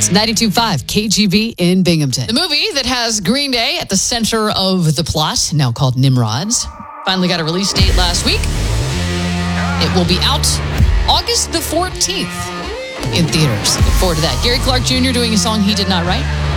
It's 92.5 KGB in Binghamton. The movie that has Green Day at the center of the plot, now called Nimrods, finally got a release date last week. It will be out August the 14th in theaters. Look forward to that. Gary Clark Jr. doing a song he did not write.